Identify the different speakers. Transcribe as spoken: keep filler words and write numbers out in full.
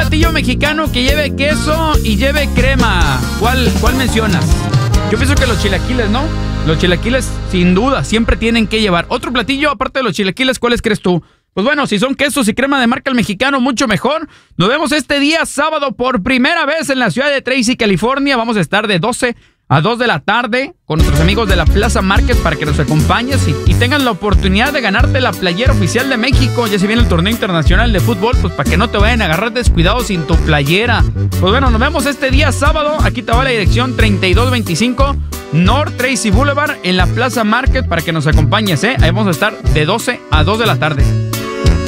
Speaker 1: platillo mexicano que lleve queso y lleve crema. ¿Cuál, cuál mencionas? Yo pienso que los chilaquiles, ¿no? Los chilaquiles, sin duda, siempre tienen que llevar. Otro platillo, aparte de los chilaquiles, ¿cuáles crees tú? Pues bueno, si son quesos y crema de marca El Mexicano, mucho mejor. Nos vemos este día sábado por primera vez en la ciudad de Tracy, California. Vamos a estar de doce a dos de la tarde con nuestros amigos de la Plaza Market para que nos acompañes y, y tengan la oportunidad de ganarte la playera oficial de México. Ya se viene el torneo internacional de fútbol, pues para que no te vayan a agarrar descuidado sin tu playera. Pues bueno, nos vemos este día sábado. Aquí te va la dirección treinta y dos veinticinco North Tracy Boulevard en la Plaza Market para que nos acompañes, ¿eh? Ahí vamos a estar de doce a dos de la tarde.